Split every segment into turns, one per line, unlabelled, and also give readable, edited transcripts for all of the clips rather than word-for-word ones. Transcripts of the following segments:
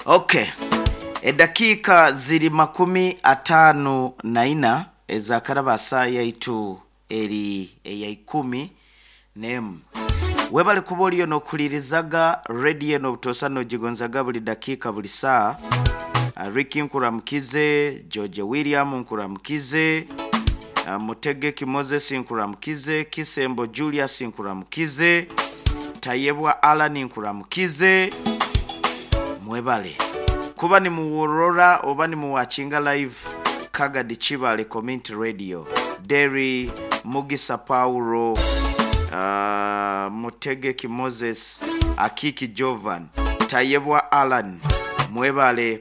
Okay. Edakika ziri 54 ezakarabasa yaitu eri eya 10 webale kuboliyo nokulirizaga radio no butosano jigonzaga buli dakika buli saa. Ricky Nkuramukize, George William Nkuramukize, Mutegeki Moses Nkuramukize, Kisembo Julius Nkuramukize, Tayebwa Alan Nkuramukize. Mwebale kuba ni muworora oba ni muwachinga live Kagadi Chibale Community Radio, Derry Mugisa Paulo, Mutegeki Moses, Akiki Jovan, Tayebwa Alan. Mwebale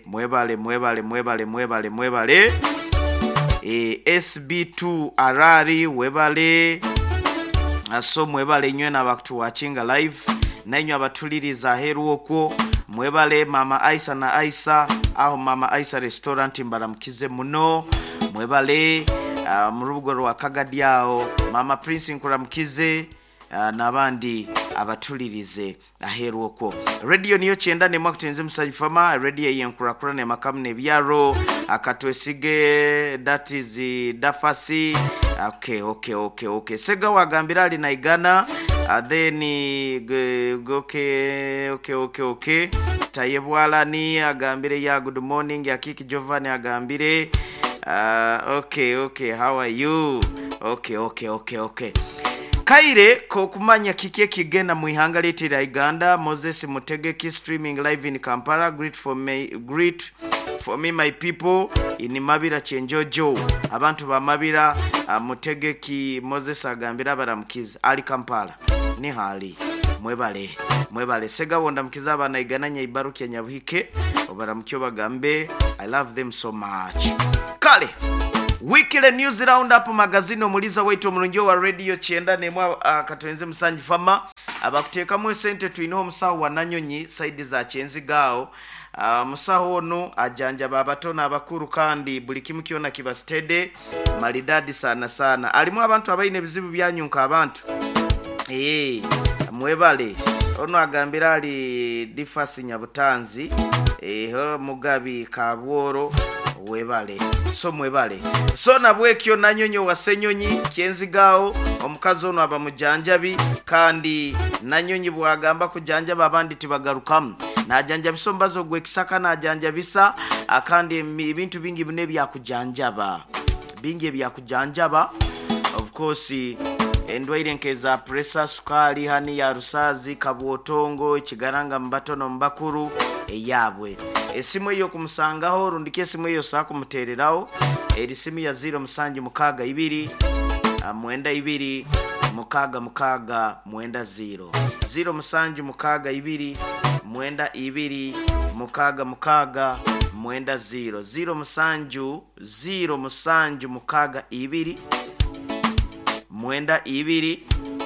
SB2 Arari webale aso mwebale nywe na baktu watchinga live na nywe abatuliriza heru okwo. Mwebale Mama Aisa na Aisa aho Mama Aisa restaurant mbaramukize muno. Mwebale mu rubugo rwa Kagadi yao Mama Prince Nkuramukize nabandi abatulirize aheru okwo. Radio niyo cyenda ne mwakutenze musajifama radio yenkurakura ne makamne byaro akatwesige that is dafasi. Okay. Sega wagambira ali na igana then okay. Tayebwala ni agambire ya good morning ya Kiki Giovanni agambire okay, how are you? Okay. Kaire ko kumanya kike kigena mu ihanga leta Uganda. Moses Mutegeki streaming live in Kampala. Great for me my people in Mabira Chenjojo. Abantu ba Mabira Mutegeki Moses agambira baramukiza ali Kampala ni hali. Mwebale sega wonda mkiza abana igananya ibaruki ya nyabuhike obaramukyo bagambe. I love them so much. Kale Weekly News Roundup magazine omuliza waitu omulunjo wa radio chienda nemwa katuenze musanji fama abakuteka mu sente tuino musaho wa Nanyonyi side za Chenzi gao. Musaho ono ajanja babatona abakuru kandi buli kimu kiona kibastede malidadi sana alimu abantu abayine bizibu byanyunka abantu mwebale ono agambira ali Difasi Nyabutanzi Mugabi Kabworo webale mwebale nabwekyo Nanyonyi wasenyonyi Chenzi gao omukazi ono abamujanjabi kandi Nanyonyi bwagamba kujanjaba abandi tibagarukamu najanja bisombazo gwe kisaka najanja bisa akandi ibintu bingi bine bya kujanjaba of course endwaire nkeza pressure sukali hani ya rusazi kabwotongo kigaranga mbatono mbakuru eyabwe esimu yo kumusangaho rundike esimu yo saa kumutereraho erisimu ya 0 musanji mukaga 2 mwenda 2 mukaga mwenda 0 musanji mukaga 2 mwenda 2 mukaga mwenda 0 musanju mukaga 2 mwenda 2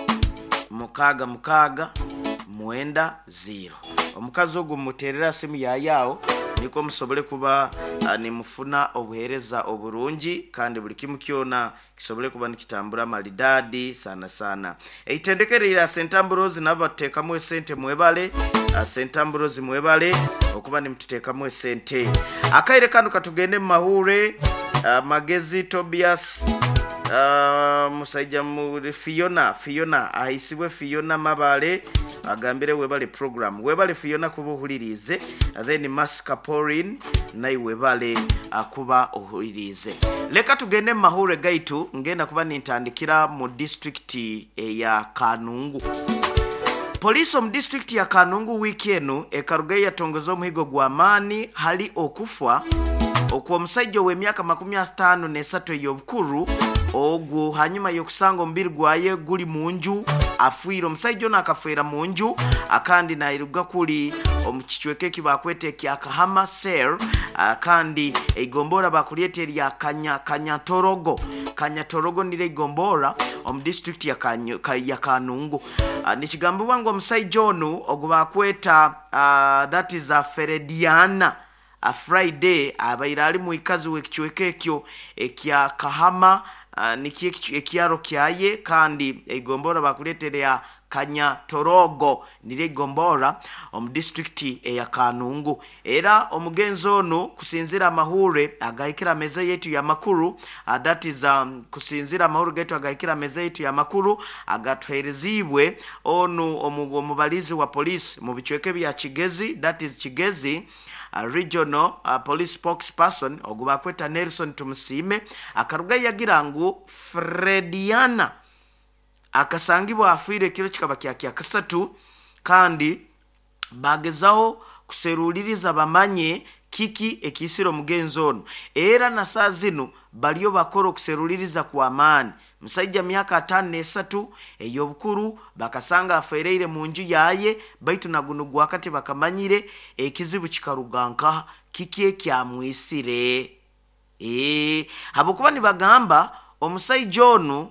mukaga mwenda 0. Omukazi ogu muterera simu yao niko musobole kuba ni mufuna obuhereza oburungi kandi buli kimu kyona kisobole kuba nikitambura malidadi sana. Eitendekere ila St. Ambrose nabateka mu sente mwebale St. Ambrose mwebale okuba ni mtuteka mu sente akaire kanu katugende mahure Magezi Tobias musaija mu Fiona ahisibwe Fiona Mabale agambire webale program webale Fiona kuba ohulirize then Mascaporin nayi webale akuba ohulirize. Leka tugende mahure gaitu ngenda kuba nintandikira mu district ya Kanungu. Police mu district ya Kanungu weekend ekarugai yatongoza omuhigo gw'amani hali okufwa okwo musajja w'emyaka 53 ey'obukuru ogwo hanyuma yokusanga ombiri gwaye guli munju afuira omusajja ono akafeera munju akandi nairuga kuli omukichweke kibakwete kya Kahama Sel kandi eigombora bakuliete lya Kanyatorogo nile igombora district ya Kanungu. Nikigambo wangu omusajja ono ogubakweta that is a Ferediana a Friday abairali mu ikazi wekichweke ekyo ekya Kahama nikiye ekyaro kyaye kandi eigombora bakuletere ya Kanyatorogo nire Gombora district ya Kanungu. Era omugenzi ono kusinzira amahule agayikira meza yetu ya makuru, that is kusinzira amahule getu agayikira meza yetu ya makuru agatwerezibwe onu omubalizi wa police mu bichweke bya Kigezi, that is Kigezi regional police spokesperson ogubakweta Nelson Tumusime akaruga yagira ngu Frediana akasangibwa afire kiro kikaba kya kasatu kandi bagezaho kuseruliriza bamanye kiki ekisiro mugenzi ono. Era na saa zino baliyo bakoro kuseruliriza kwa amani musajja myaka 53 eyobukuru bakasanga afereire munju yaye baitu nagunugu wakati bakamanyire ekizibu kikaruganka kiki ekyamwisire. Habokuba ni bagamba omusajja ono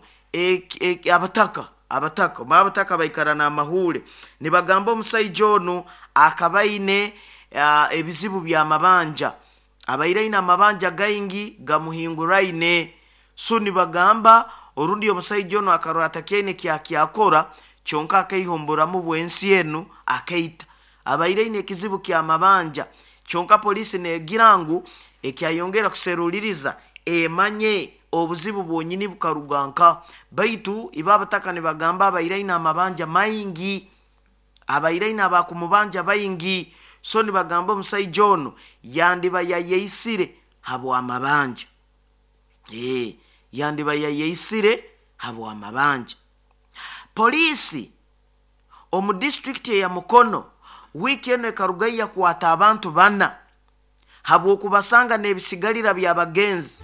abataka bayikarana amahule ni bagamba omusajja ono akabaine ebizibu bya mabanja abairaina amabanja gaingi gamuhinguraine. So ni bagamba orundi omusajja ono akarata kene kyakora kyonka akayihombora mu bwensi enu akaita abairaine ekizibu kya mabanja kyonka polisi negirangu ekyayongera kuseruliriza emanye obuzibu bwonyini bukaruganka baitu ibabataka ne bagamba abairaina amabanja maingi abairaina abakumubanja baingi. So ni bagamba omusajja ono yandiba yayeisire habo amabanja yandiba yayeisire habo amabanja. Polisi omu district ya Mukono weekend ekarugaya kwata abantu bana habo kubasanga nebisigalira bya bagenzi.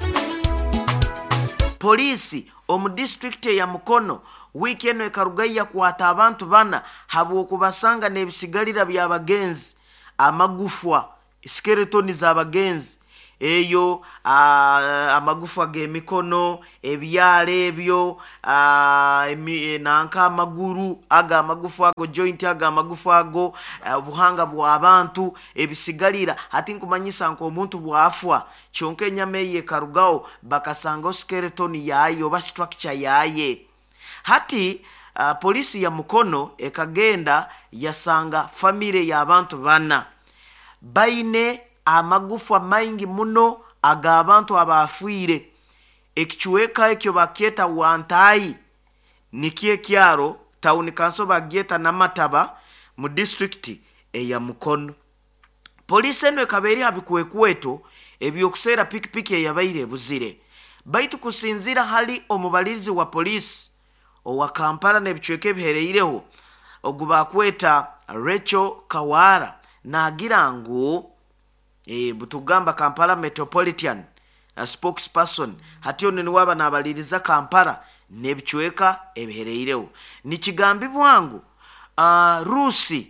Polisi omu district ya Mukono weekend ekarugaya kwata abantu bana habo kubasanga nebisigalira bya bagenzi, amagufwa skeletoni za bagenzi eyo amagufwa gemikono ebyale ebyo nanka amaguru aga amagufwa ago joint aga amagufwa ago obuhanga bwa abantu ebisigalira hati nkumanyisa nko omuntu bwafwa kyonke nyame ye karugao bakasanga skeletoni yayo ba structure yaye. Hati polisi ya Mukono ekagenda yasanga family ya abantu bana baine amagufwa maingi muno aga abantu abafuire ekichweka ekyo bakieta Wantai nikie kyaro town council bagieta Namataba mu district ya Mukono. Polisi eno ekaberi abikuwekweto ebyokusera pikipiki yabaire buzire baitu kusinzira hali omubalizi wa polisi owa Kampala nebichweke bihereireho ogubakweta Rachel Kawara nagirangu butugamba Kampala Metropolitan spokesperson hati ono niwaba nabaliriza Kampala nebichweka ebihereireho nikigambibwangu Rusi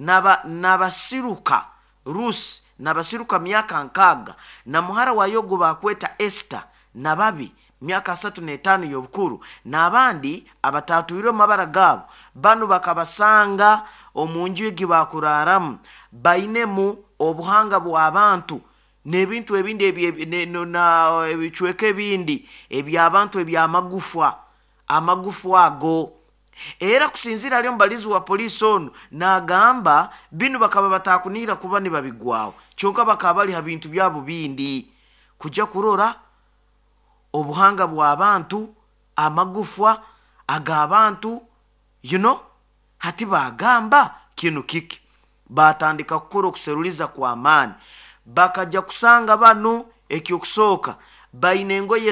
nabasiruka myaka nkaga na muhara wayo gubakweta Esther nababi myaka 35 yobukuru nabandi abatatuiro mabara gabo banu bakabasanga omunju egibakuraramu bainemu obuhanga bwa abantu nebintu ebindi ebichweke bindi ebyabantu ebyamagufwa ago. Era kusinzira lyo mbalizi wa polisi ono nagamba binu bakaba batakunira kuba ni babigwawo kyonka bakabali ha bintu byabo bindi kujja kurora obuhanga bwa abantu amagufwa agabantu hati bagamba kinu kiki batandika kukora okuseruliza kwa amani bakajja kusanga bano ekyokusoka baine engoye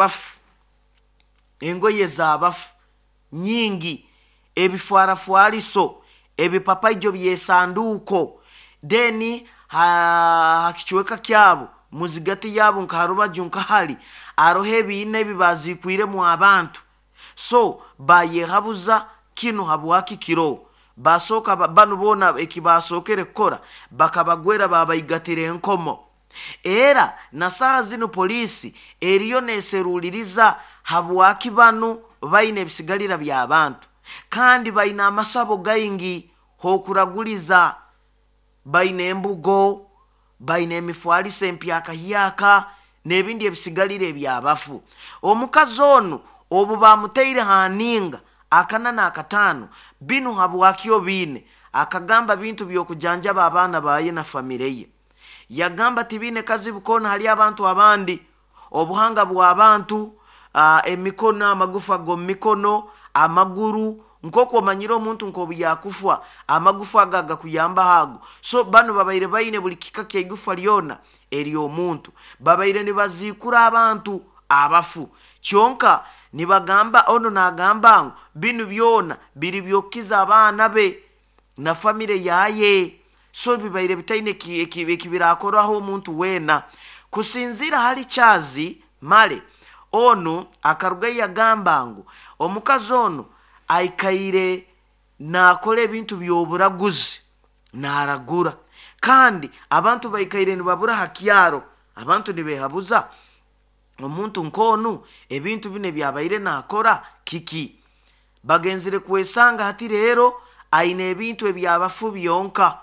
z'abafu nyingi ebifwarafualiso ebipapaijo byesanduko deni hakichweka kyabo muzigati yabo nkarubajo nkahali arohe bine bibazikwire mu abantu. So bayehabuza kino habwaki kiro basoka banu bona ekibasokere kora bakabagwera babayigatire enkomo. Era na saa zino polisi eriyo neseruliriza habwaki banu baine bisigalira bya abantu kandi baine amasabo gaingi hokuraguliza baine embugo baine emifwalise empyaka hiyaka nebindi ebisigalire bya bafu. Omukazi ono obu bamuteire haninga akana n'akataano bino habwakyo bine akagamba bintu by'okujanjaba abaana baye na famire ye. Yagamba tibine kazibu kona hali abantu abandi obuhanga bw'abantu emikono amagufa go mikono amaguru nkoko manyiro omuntu nko byakufa amagufa agaga kuyamba hago. So bano babaire bayine buli kikake igufa lyona eri omuntu babaire ne bazikura abantu abafu kyonka nibagamba ono nagamba ngo binu byona biri byokiza abaana be na famire yaye. So bibaire bitaine kibirakoraho omuntu wena kusinzira hali chazi male ono akaruga yagamba ngo omukazi ono aikaire nakola ebintu by'oburaguzi naragura kandi abantu baikaire nibabura hakyaro abantu nibehabuza omuntu nkono ebintu bine byabaire nakora kiki bagenzire kwesanga hati rero aine ebintu ebyabafu byonka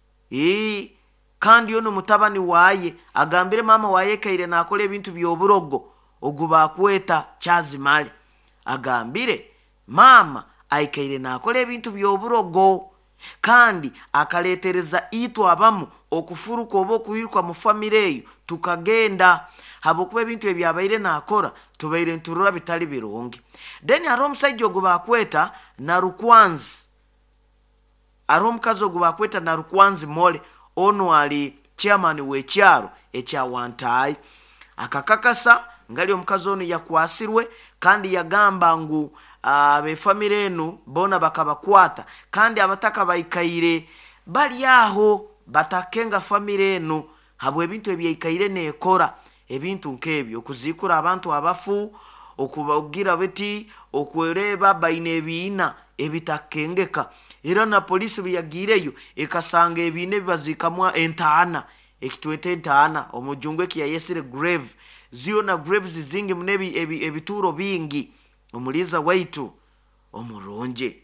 kandi ono mutabani waye agambire mama waye kaire nakola ebintu by'oburogo ogubakweta Kyazimale agambire mama aikaire nakola ebintu by'oburogo kandi akaletereza itu abamu okufuruka oba okuyiruka mu famire eyo tukagenda habokuba ebintu ebyabaire nakora tubaire nturura bitali birungi. Then haro omusajja ogubakweta Narukwanzi omukazi ogubakweta Narukwanzi Mole ono ali chairman w'ekyaro ekya Wantai akakakasa ngali omukazi ono yakwasirwe kandi yagamba ngu abe famire eno bona bakabakwata kandi abataka baikaire bali aho batakenga famire eno habwe ebintu ebyaikaire nekora ebintu nkebyo okuzikura abantu abafu okubagira beti okwereba baine ebiina ebitakengeka era na polisi byagireyo ekasanga ebiine bibazikamwa entaana ekitwete entaana omujungwe kiyayesire grave ziona graves zingi munebi ebituro bingi omuliza waitu omurunje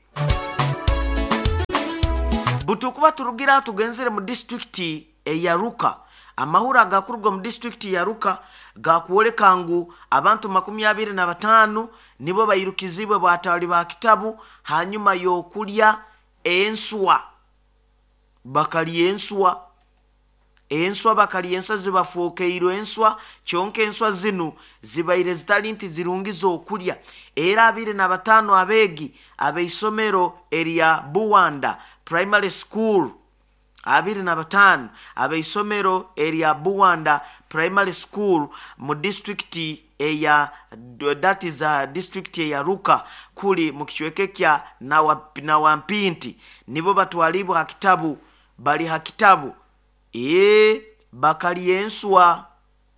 butukuba turugira tugenzere mu district ya Ruka amahura agakurwa mu district ya Ruka gakuoleka ngu abantu 25 nibo bayirukizibwe batali ba kitabu hanyuma yokulya enswa bakali enswa bakali ensa zibafokeiro enswa kyonke enswa zinu zibaire zitalinti zirungizo okulya era 25 abegi abeisomero area Buwanda Primary School 25 abeisomero area Buwanda Primary School mu district eya that is a district ya Ruka kuli mu kichweke kya na Wampinti nibo batwalibu hakitabu bali hakitabu bakali enswa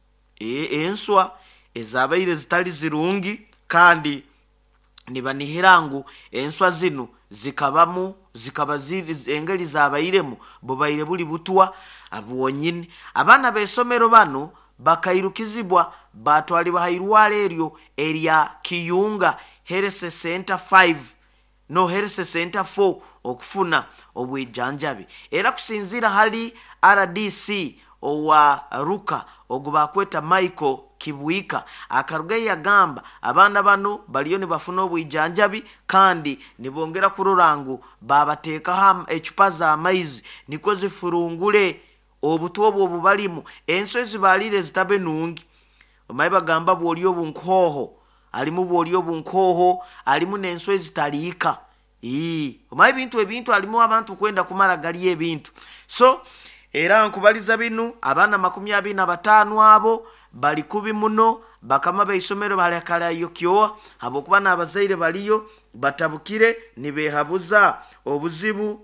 ezabaire zitali zirungi kandi nibanihirangu enswa zinu zikabaziri engeli zabairemu bobaire buli butwa abuonyine abana besomero bano bakairukizibwa batwalibwa hairwale eryo area Kiyunga Health Center 5 no Health Center 4 okufuna obwejanjabi era kusinzira hali RDC owa Ruka ogubakweta Michael Kibwika akaruga yagamba abana bano baliyo nibafuna obwejanjabi kandi nibongera kururangu babateeka ham echupa za amaizi niko zifurungule obutwo obubalimu enswe zibalire zitabe nungi omaye bagamba bwoliyo bunkoho alimu bwoliyo bunkoho alimu n'enswe zitaliika omaye ebintu alimu abantu kwenda kumara gali ebintu so era nkubaliza binu abana 25 abo bali kubi muno bakama beisomero bali kala yokyoa habokuba nabazaire baliyo batabukire nibehabuza obuzibu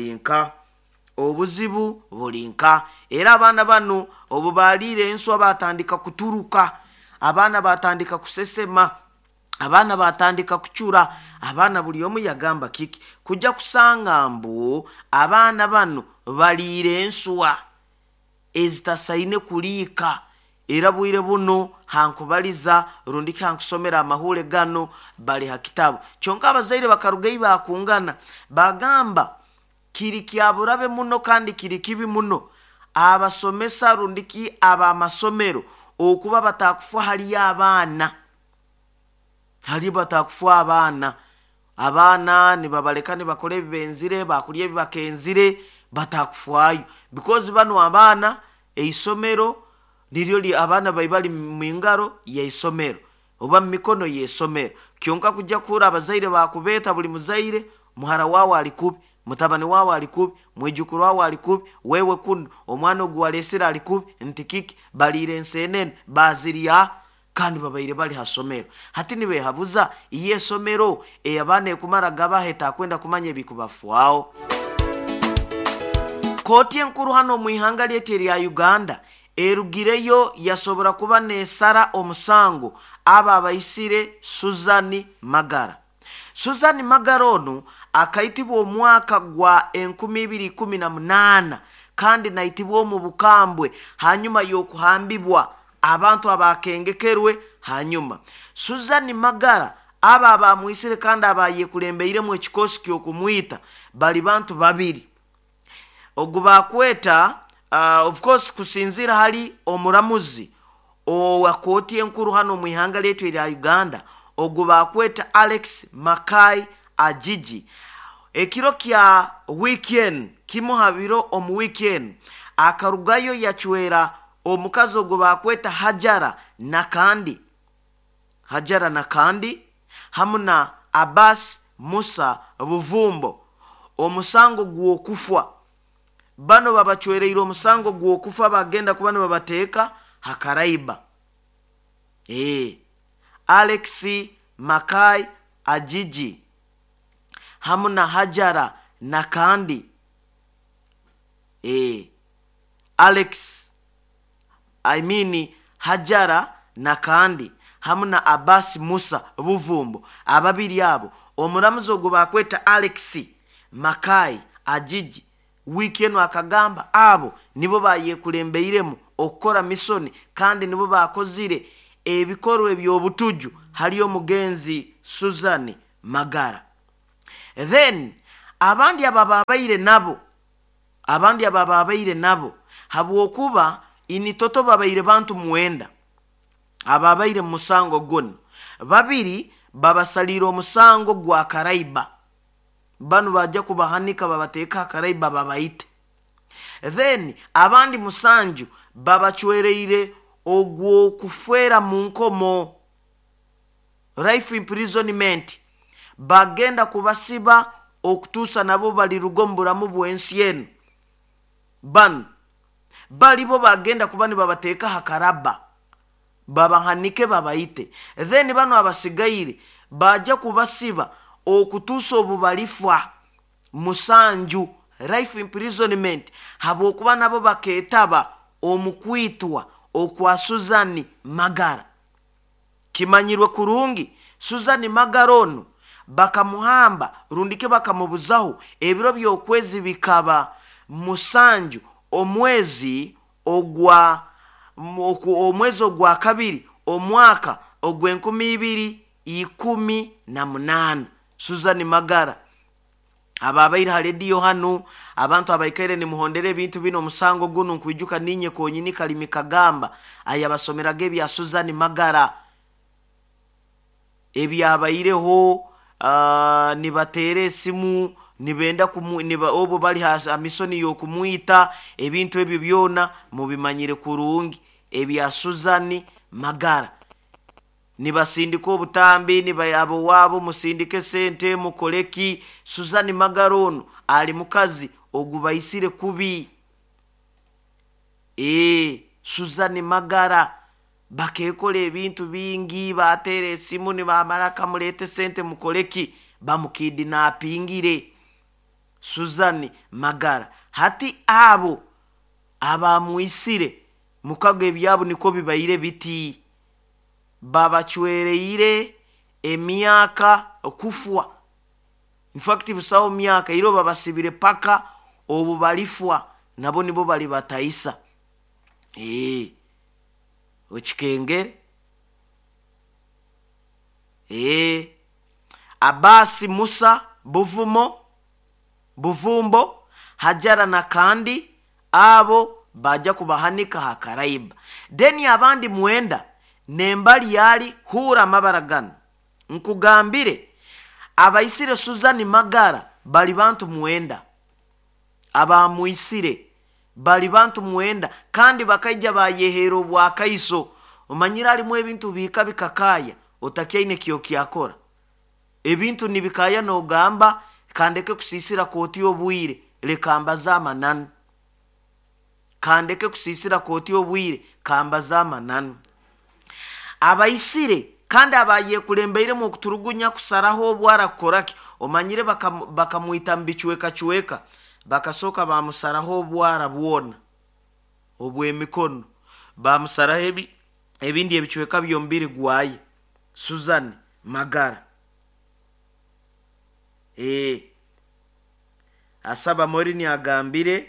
bulinka era abana bano obubalire enswa batandika kuturuka abana batandika kusesema abana batandika kuchura abana buli omu yagamba kiki kujja kusanga mbu abana bano balire enswa ezitasaine kuliika era bwire buno hankubaliza rundiki hankusomera amahule gano bali hakitabu kyonka abazaire bakarugei bakungana bagamba kiri kyaburabe muno kandi kiri kibi muno abasomesa rundiki aba masomero okuba batakufa hali abana abaana nibabaleka nibakole ebibenzire bakulya ebibakenzire batakufwayo because bano abaana eisomero niryo abaana bali mingaro ya isomero oba mikono ya isomero kyonka kujja kura abazaire bakubeta buli muzaire muhara wawe alikubi mutabani wawe alikubi mwijukuru wawe alikubi wewe kuno omwana ogwalesera alikubi ntikiki balire ensenene baziriya kandi babaire bali hasomero hati nibe habuza iye somero eyabana ekumara gabaheta kwenda kumanya bikubafwao. Koti enkuru hano mu ihanga ly'etteri ya Uganda erugireyo yasobora kuba nesara omusango aba abayisire Susan Magara. Susan Magara ono akaitibwa omwaka gwa 2018 kandi naitibwa mu bukambwe hanyuma yokuhambibwa abantu abakengekerwe hanyuma. Susan Magara aba abamwisire kandi abayekulembeire mu ekikosi ky'okumwita bali bantu babiri. Ogubakweta of course kusinzira hali omuramuzi owakoti enkuru hano mu ihanga ly'etteri lya Uganda ogubakweta Alex Makai Ajiji. Ekiro kya weekend kimuhabiro omu weekend akarugayo yachwera omukazi ogubakweta Hajara Nakandi hamuna Abbas Musa Buvumbo omusango gw'okufwa. Bano babachwereiro omusango gw'okufa bagenda kubano babateeka hakaraiba. Alex Makai Ajiji hamuna Hajara Nakandi. Hajara Nakandi hamuna Abbas Musa Buvumbo ababiri abo omuramuzi ogwo bakweta Alex Makai Ajiji weekend akagamba abo nibo bayekulembeiremu okukora misoni kandi nibo bakozire ebikorwa ebyobutuju hali omugenzi Susan Magara. Then abandi abababaire nabo habwokuba initoto babaire bantu muwenda ababaire musango gono babiri babasalira omusango gwa karaiba banu bajja kubahanika babateeka karaiba babaite. Then abandi musanju babachwereire ogwo kufwera mu nkomo life imprisonment bagenda kubasiba okutusa nabo bali rugombura mu bwensi yenu balibo bagenda kubani babateeka hakaraba babahanike babaite. Then bano abasigaire bajja kubasiba okutusa obubalifwa musanju life imprisonment habwokuba nabo baketaba omukwitwa okwa Susan Magara. Kimanyirwe kurungi Susan Magara ono bakamuhamba rundike bakamubuzaho ebiro by'okwezi bikaba musanju omwezi ogwa kabiri omwaka ogw'2018. Susan Magara ababaire haledio hanu abantu abaikaire ni muhondere bintu bino musango guno nkwijuka ninye konyini kalimi kagamba ayabasomerage bya Susan Magara ebyabaireho nibatere simu nibenda obo bali misoni yokumwita ebintu ebyo byona mubimanyire kurungi ebya Susan Magara. Nibasindika obutambi nibayabo wabo musindike sente mukoleki. Susan Magara ono ali mukazi ogubayisire kubi. Susan Magara bakekole ebintu bingi batere esimu ni bamaraka mulete sente mukoleki bamukidnappingire Susan Magara. Hati abo abamuisire mukago ebyabo niko bibayire biti babachwereire emyaka okufwa. In fact busawo myaka iro babasibire paka obubalifwa nabo nibo bali bataisa. Ochikengere Abbas Musa Buvumbo Hajara Nakandi abo bajja kubahanika hakaraiba. Deni abandi muenda nembali yali hura mabaragana nkugambire abaisire Suzani Magara bali bantu 9 abamuisire bali bantu 9 kandi bakaija bayehero bwa kaiso omanyira alimu ebintu bika bikakaya otakyaine kiyo kyakora ebintu nibikaya no gamba kandeke kusisira koti obwire lekamba zamanan kandeke kusisira koti obwire kamba zamanan abaisire kandi abaye kulembeire mu kuturugunya kusaraho obwara koraki omanyire bakamuita mbichweka bakasoka bamusaraho obwara bwona obwemikono bamusaraho ebindi ebichweka byombiri gwaye Suzani Magara asaba Morini agambire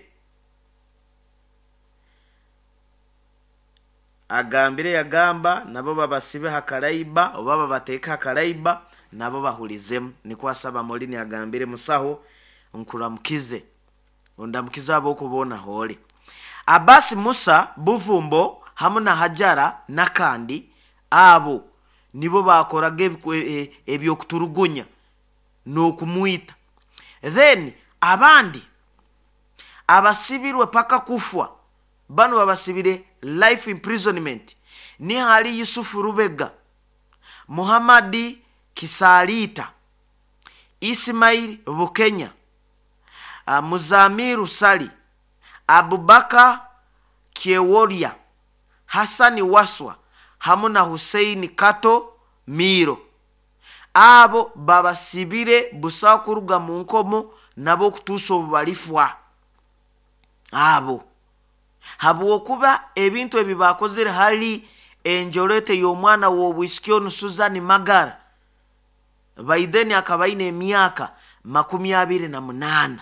yagamba nabo babasibe hakaraiba oba babateka hakaraiba nabo bahulizemu niko asaba Morini agambire musaho nkuramukize ondamukiza abo kubona hole Abasi Musa Buvumbo hamuna Hajara nakandi abo nibo bakoraga ebyo kuturugunya no kumuita then abandi abasibirwe paka kufwa bano babasibire life imprisonment ni hali Yusufu Rubega Muhammadi Kisalita Ismail Bukenya Muzamiru Sali Abubaka Kieworia Hasani Waswa hamuna Hussein Kato Miro abo babasibire busakuruga mu nkomo nabo kutuso balifwa abo habo kuba ebintu ebibakozere hali enjolete y'omwana w'obwisikyo Suzani Magara baideni akabaine emyaka 28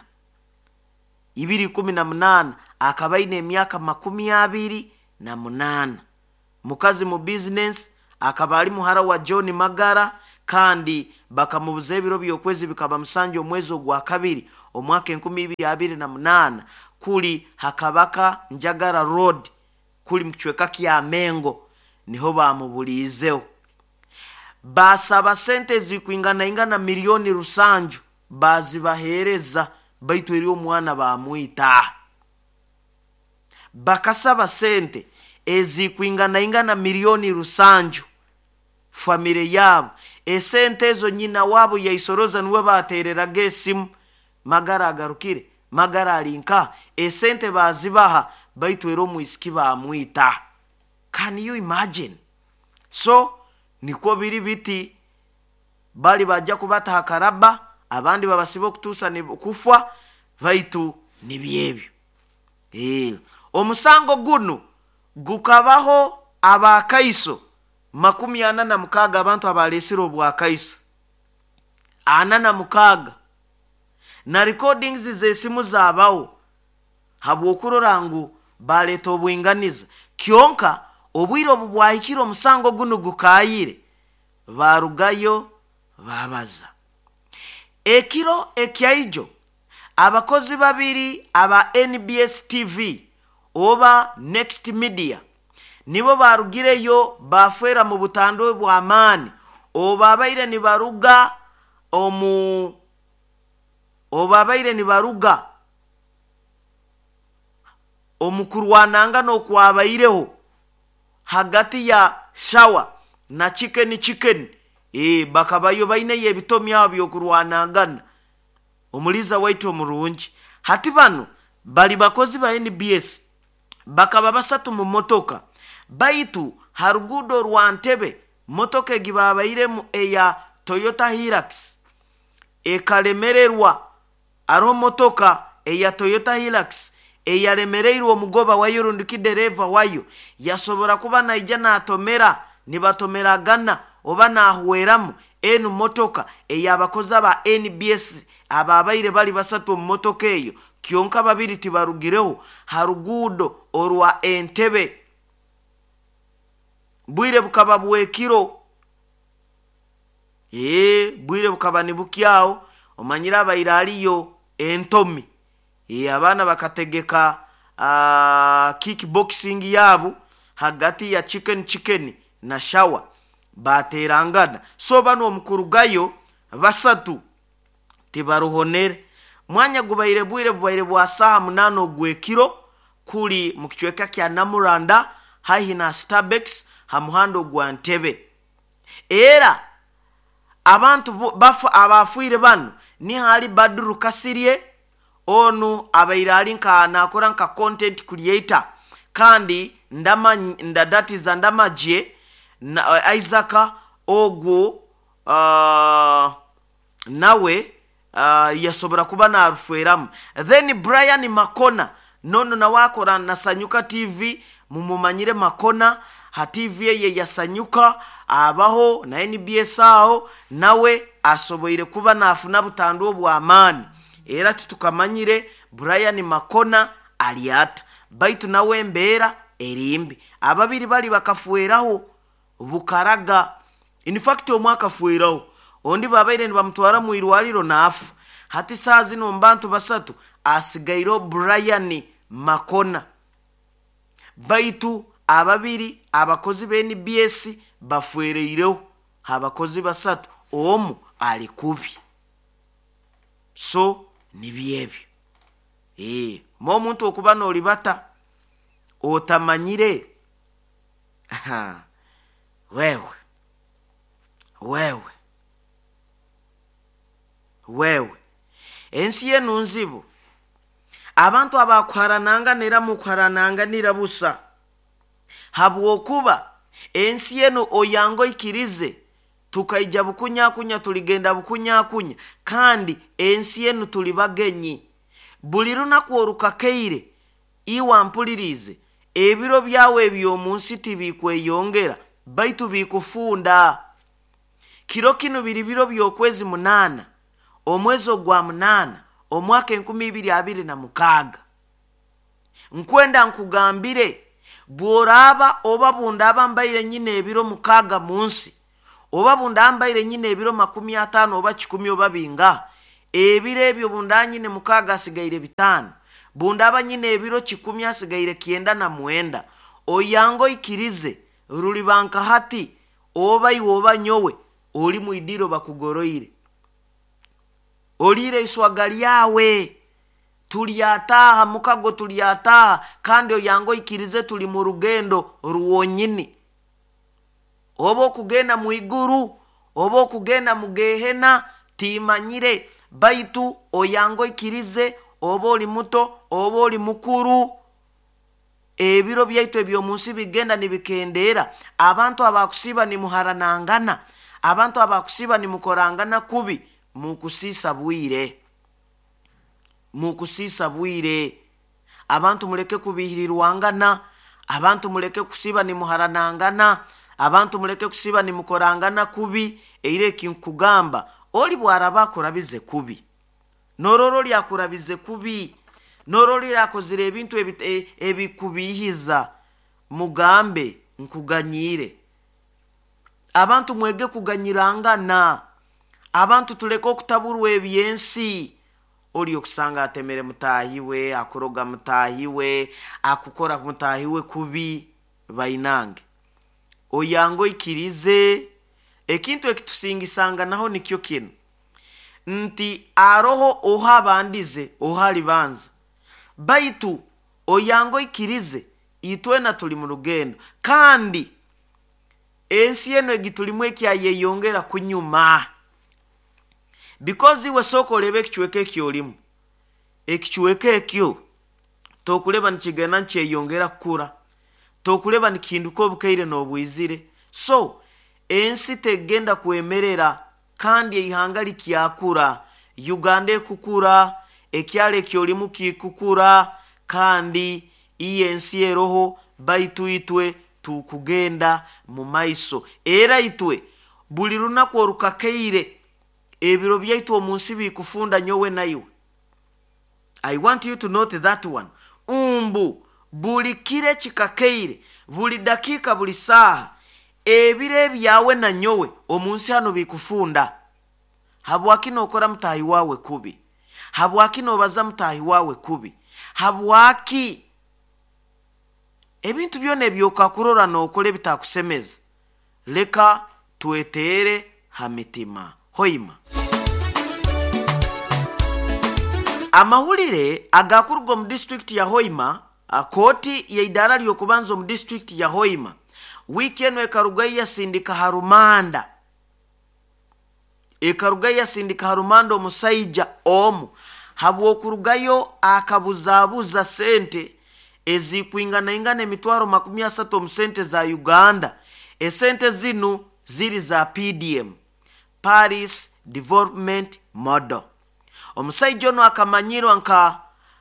2018 akabaine emyaka 28 mukazi mu business akabali muhara wa John Magara kandi bakamubuza ebiro byokwezi bikaba musanjo omwezi ogwa kabiri omwaka 2028 kuli Hakabaka Njagara Road kuli mkichweka kya Mengo niho bamubulizeo basaba sente zikuingana milioni rusanju bazibahereza baitu eri omwana bamuita bakasaba sente ezikuingana milioni rusanju famire yabo esente ezo nyina wabo yaisoroza niwe batereraga esimu Magara agarukire Magara alinka esente bazibaha baitu ero muisiki bamuita. Can you imagine? So niko biri biti bali bajja kubata hakaraba abandi babasibo kutusa ne kufwa baitu nibyebyo. Omusango guno gukabaho abakaiso 46 abantu abalesiro bwa kaiso 46 na recordings zesimu zabawo habwokurorangu baleta obwinganiza kyonka obwiro bubwahikira omusango guno gukayire barugayo babaza ekiro ekyaijo abakozi babiri aba NBS TV oba Next Media nibo barugireyo bafera mu butando bwa amani obabaire ni baruga obabaire ni baruga omukurwananga no kwabaireho hagati ya shawa na chicken bakabayo baine yebitomi abyo kurwanangana omuliza waito omurungi hati bano bali bakozi ba NBS bakaba basatu mu motoka baitu harugudo rwantebe motoka egibabaire mu eya Toyota Hilux ekalemererwa aro motoka eya Toyota Hilux eyalemererwa omugoba wayo runduki dereva wayo yasobora kuba naija natomera nibatomeragana oba nahweramu enu motoka eyabakoza ba NBS ababaire bali basatu mu motoka eyo kyonka babiri tibarugireho harugudo orwa Entebe bwire bukaba bwekiro bwire bukaba nibukyao omanyira abairaliyo entomi abana bakategeka kickboxing yabo hagati ya chicken na shawa baterangana so bano omukurugayo basatu tibaruhonere mwanya gubaire bwire bwa saha 8 ogwekiro kuli mu kichweka kya Namuranda haihi na Starbucks ha muhando gwa Ntebe. Era abantu abafuire bano ni hali Badru Kasirye onu abairali nka nakora nka content creator kandi ndadatiza ndamaje na Isaac Ogwo nawe yasobora kuba na aruferamu. Then Brian Makona nono na wakora na Sanyuka TV mumumanyire Makona ha TV ye yasanyuka abaho na NBS aho nawe asoboire kuba nafuna butandu bwa amani. Era tukamanyire Brian Makona aliata baitu nawe mbera erimbi ababiri bali bakafueraho bukaraga. In fact omwaka fueraho ondi babaire nibamutwara mu irwaliro nafu hati sazi no mbantu basatu asigairo Brian Makona baitu ababiri abakozi be NBS bafuereireho abakozi basatu omu ali kubi. So nibyebyo mo muntu okuba no libata otamanyire wewe ensi yenu nzibu abantu abakwarananga nera mukwarananga nirabusa habwokuba ensi yenu oyango ikirize tukaija bukunyakunya tuligenda bukunyakunya kandi ensi yenu tulibagenyi buli lunaku orukakeire iwampulirize ebiro byawe ebyomunsi tibikweyongera baitu bikufunda. Kiro kino biro byokwezi 8 omwezi ogwa 8 omwaka 2026 nkwenda nkugambire bworaba oba bundaba mbaire nyine ebiro 6 munsi oba bundambaire nyine ebiro 50 oba 10 oba binga ebiro ebyo bundanyine 6 asigaire 5 bundaba nyine ebiro 10 asigaire 9 oyango ikirize rulibanka hati oba iwoba nyowe oli muidiro bakugoroire olire iswagali yawe tuliataha mukago tuliataha kandi oyango ikirize tuli mu rugendo ruwonyini obo kugenda mu iguru obo kugenda mu gehena timanyire baitu oyango ikirize obo oli muto obo oli mukuru ebiro byaitu ebyo munsi bigenda nibikendera abantu abakusiba ni muharanangana abantu abakusiba ni mukorangana kubi mukusisa bwire abantu muleke kubihirirwangana abantu muleke kusiba ni muharanangana abantu muleke kusiba ni mukorangana kubi eire kinkugamba oli bwaraba kurabize kubi nororo lyakurabize kubi nororo lyakozire ebintu ebikubihiza mugambe nkuganyire abantu mwege kuganyirangana abantu tuleke okutaburwa ebyensi oli okusanga atemere mutahiwe akuroga mutahiwe akukora mutahiwe kubi bainange oyango ikirize ekintu ekitusingisanga naho nikyo kino nti aroho oha bandize ohali banza baitu oyango ikirize itwena tuli mu rugendo kandi ensi yeno egitulimwe kya yeyongera kunyuma because iwe soko lebe kichweke kyolimu ekichweke kyo tokuleba nikigena nkyeyongera kukura tokuleba nikinduka obukaire n'obwizire so ensi tegenda kwemerera kandi ihanga likyakura Uganda ekukura ekyale kyolimu kikukura kandi ensi eroho baitu itwe tukugenda mu maiso era itwe buli lunaku orukakeire ebiro byaitu omunsi bikufunda nyowe naiwe. I want you to note that one. Buli kire chikakeire buli dakika buli saha ebire byawe na nyowe omunsi hano bikufunda habwaki nokora mutahi wawe kubi habwaki nobaza mutahi wawe kubi habwaki ebintu byone byokakurora nokole bitakusemeza leka twetere hamitima hoima. amahulire agakuruga mu district ya Hoima, koti ya idara lyokubanza mu district ya Hoima wiki eno ekarugayo yasindika harumanda omusaija omu habwokurugayo akabuzabuza sente ezikwingana emitwaro 30 mu sente za Uganda. Esente zinu ziri za PDM, Paris Development Model. Omusaija ono akamanyirwa nka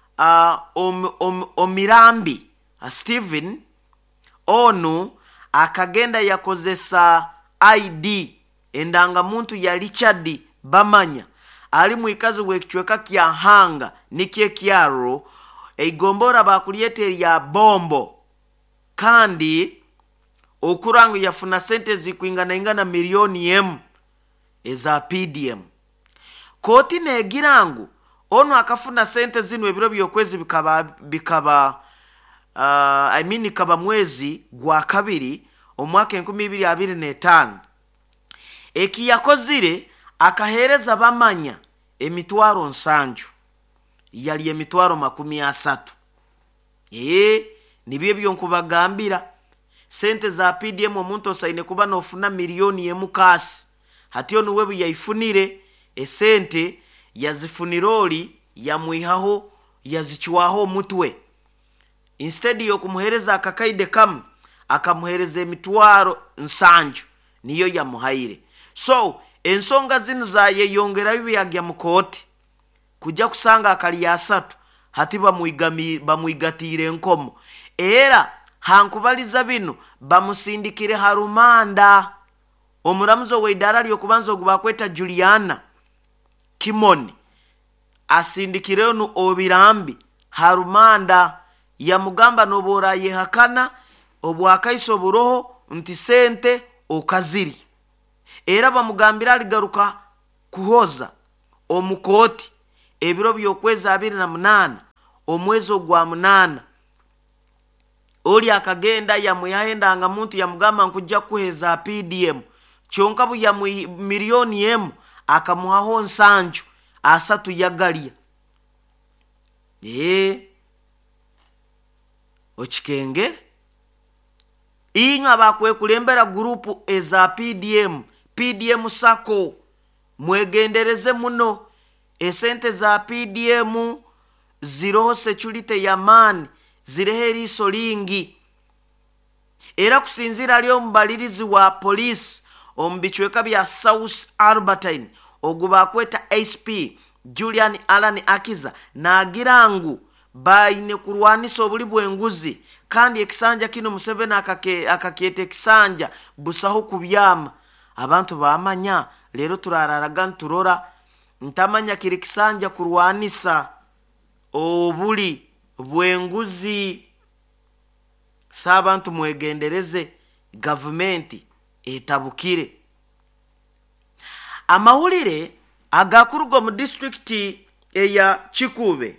Omirambi Steven onu akagenda yakozesa ID endangamuntu ya Richard Bamanya ali mwikazi wekichweka kya hanga nikye kyaro eigombora bakuliete ya bombo kandi okurangu yafuna sente zikwingana milioni M eza PDM. Koti negirangu ono akafuna sente zinu ebiro byokwezi bikaba kaba mwezi gwa kabiri omwaka 2025 ekiyakozire akahereza Bamanya emitwaro 7 yali emitwaro 30. nibyo byonkubagambira sente za PDM omuntu osaine kuba nofuna milioni emukasi hati ono webu yaifunire esente yazifuniroli yamwihaho yazichwaho mutwe instead yokumuhereza akakaide kam akamuhereza emitwaro 7 niyo yamuhaire. So ensonga zinu za yeyongera bibiyagya mukoti kujja kusanga akali ya 3 hati bamwigatire nkomo era hankubaliza bino bamusindikire harumanda. Omuramuzo weidara lyokubanza ogubakweta Juliana Kimoni asindikire onu Obirambi harumanda yamugamba nobora yehakana obwakaiso buroho nti sente okaziri era bamugambira aligaruka kuhoza omukoti ebiro byokweza 28 omwezi ogwa 8 oli akagenda yamuyahenda muntu yamugamba nkujja kuheza PDM kyonka bu ya milioni M akamuhaho 7 asatu yagalia. Ochikenge inywa bakwekulembera grupu eza PDM sako mwegendereze muno esente za PDM ziroho security ya man zireheri solingi era kusinzira lyo mbalirizi wa police ombichweka bya South Albertine ogubakweta SP Julian Alan Akiza na girangu baine kurwanisa obuli bwenguzi kandi ekisanja kino Museveni akakiete ekisanja busaho kubyama abantu bamanya lero turararaga turora ntamanya kiri kisanja kurwanisa obuli bwenguzi sabantu mwegendereze government etabukire. Amahulire agakurugo mu district eya Chikube.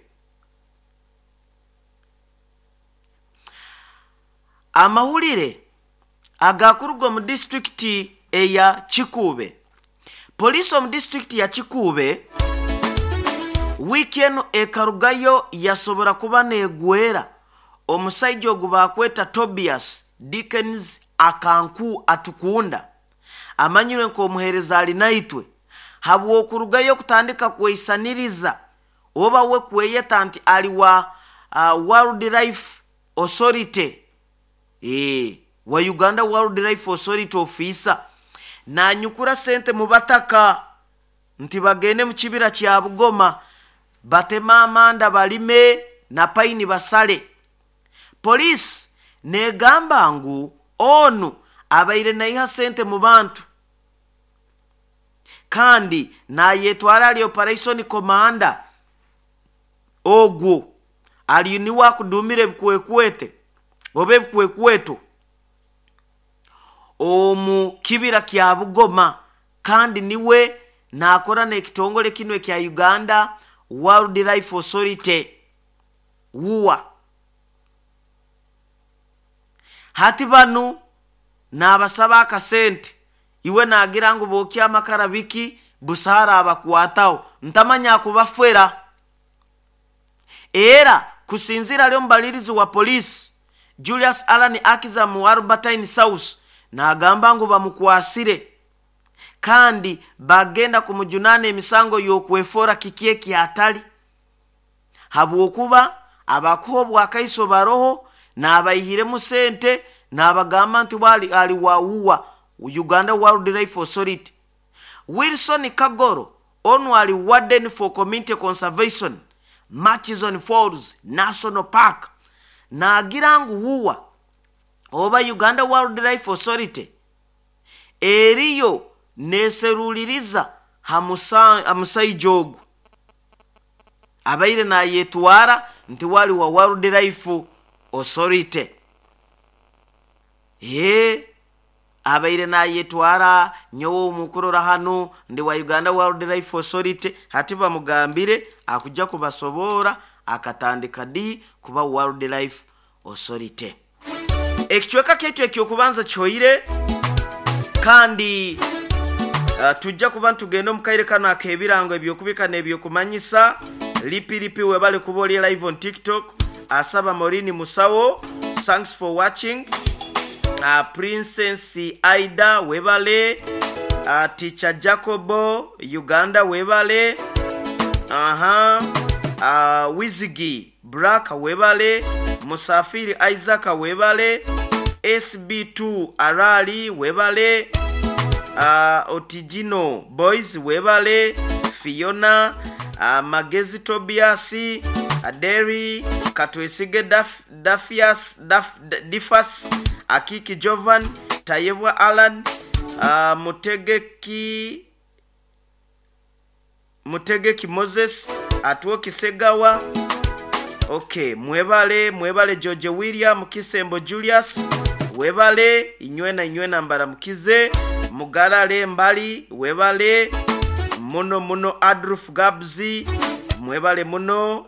Amahulire agakurugo mu district eya Chikube. Police mu district ya Chikube weekend ekarugayo yasobora kuba negwera omusaija ogubakweta Tobias Dickens akanku atukunda amanyire nko muhereza ali naitwe habwo kurugayo kutandika kweisaniriza oba we kweyeta nti ali wa Wildlife Authority wa Uganda Wildlife Authority officer na nyukura sente mubataka nti bagende mu kibira kya Bugoma batema amanda balime na paini basale. Police negamba ngu onu abaire naiha sente mu bantu kandi na yetwara ali operation commander ogwo ali ni wa kudumire bikwekwete obe bikwekweto omu kibira kya Bugoma kandi niwe nakora n'ekitongole kino kya Uganda Wildlife Authority wuwa hati banu nabasaba akasente iwe nagira ngo bokya amakara biki busara abakwataho ntamanya kubafera era kusinzira lyo mbalirizi wa polisi Julius Alan Akiza mu Albertine South n'agamba ngo bamukwasire kandi bagenda kumujunana emisango y'okwefora kikieki atali habwokuba abakobwa akaiso baroho n'abayihire mu sente n'abagamba nti bali ali wauwa Uganda Wildlife Authority. Wilson Kagoro onwali warden for community conservation Murchison Falls National Park n'agirangu huwa oba Uganda Wildlife Authority eriyo neseruliriza hamusaijogu abaire na yetwara nti wali wa Wildlife Authority abaire na yetwara nyowo mukurora hano ndi wa Uganda Wildlife Authority hati bamugambire akujja kubasobora akatandika di kuba Wildlife Authority. Ekichweka ketu ekyokubanza choire kandi tujja kuba ntugenda omukaire kano akebirango ebyokubika nebyokumanyisa lipi webale kuboli live on TikTok asaba Morini Musawo. Thanks for watching. Princess Aida webale, Teacher Jacobo Uganda webale, Wizigi Black webale, Musafiri Isaac webale, SB2 Arali webale, Otigino Boys webale, Fiona Magezi Tobiasi, Aderi Katwesige Difas Akiki Jovan Tayebwa Alan Mutegeki Moses Atwoki Segawa. Okay, mwebale George William Kisembo Julius webale inywena mbara mukize mugarale mbali webale muno Adolf Gabzi mwebale muno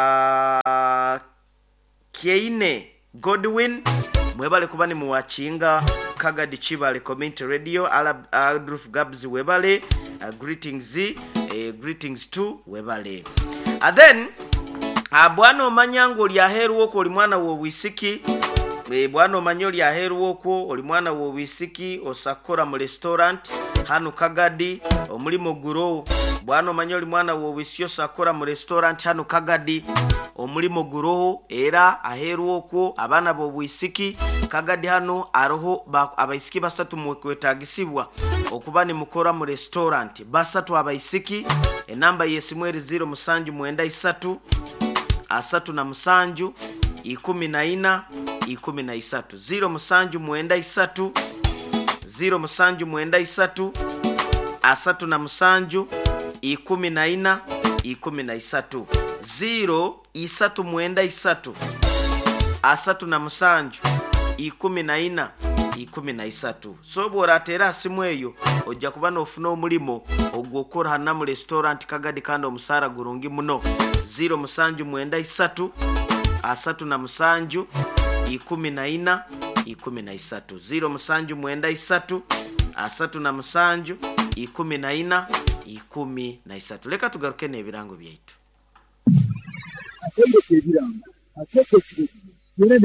Kieine Godwin mwebale kubani muwachinga Kagadi Chibale Community Radio Adolf Gabzi webale greetings to webale. And then bwana omanyango lyaheru woko oli mwana wo wisiki bwana omanyo lyaheru woko oli mwana wo wisiki osakora mu restaurant hano Kagadi omulimo guro bwana omanyo oli mwana wo wisyo sakora mu restaurant hano Kagadi omulimo guro era aheru woko abana bo wisiki Kagadi hano aroho abaisiki basatu mukwetagisibwa okubani mukora mu restaurant basatu abaisiki enamba yesimweri 0 musanju mwenda 3 asatu na musanju 14 13 0 musanju mwenda 3 0 musanju mwenda 3 asatu na musanju 14 13 0 isatu mwenda 3 asatu na musanju 14 13. So boratera simweyo ojja kuba nofuna omulimo ogwokora hana mu restaurant Kagadi kandi omusara gurungi muno. 0 musanju mwenda 3 asatu na musanju 14 13 0 musanju mwenda 3 asatu na musanju 14 13. Leka tugaruke nebirango byaitu.